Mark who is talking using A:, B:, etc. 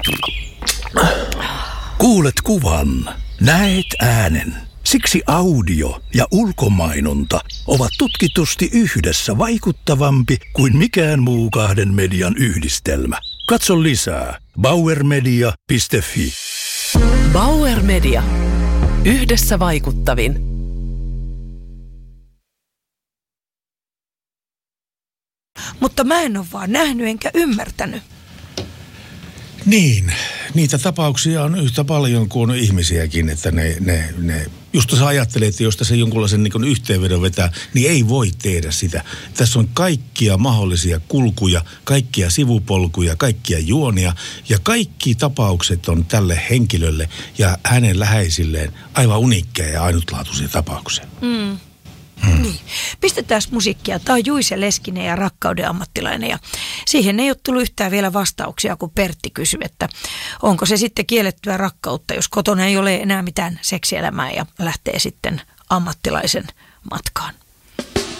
A: Kuulet kuvan, näet äänen. Siksi audio ja ulkomainonta ovat tutkitusti yhdessä vaikuttavampi kuin mikään muu kahden median yhdistelmä. Katso lisää bauermedia.fi.
B: Bauer Media. Yhdessä vaikuttavin.
C: Mutta mä en ole vaan nähnyt enkä ymmärtänyt.
D: Niin, niitä tapauksia on yhtä paljon kuin on ihmisiäkin, että ne just sä ajattelet, että jos tässä jonkunlaisen niin yhteenvedon vetää, niin ei voi tehdä sitä. Tässä on kaikkia mahdollisia kulkuja, kaikkia sivupolkuja, kaikkia juonia ja kaikki tapaukset on tälle henkilölle ja hänen läheisilleen aivan uniikkeja ja ainutlaatuisia tapauksia.
C: Niin. Pistetään musiikkia. Tämä on Juise Leskinen ja Rakkauden ammattilainen. Ja siihen ei ole tullut yhtään vielä vastauksia, kun Pertti kysyi, että onko se sitten kiellettyä rakkautta, jos kotona ei ole enää mitään seksielämää ja lähtee sitten ammattilaisen matkaan.